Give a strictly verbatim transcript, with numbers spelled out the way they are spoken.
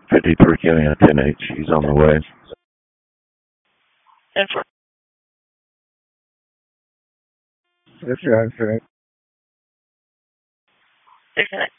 fifty-three County on ten H. He's on the way. And for This guy's right. six minutes.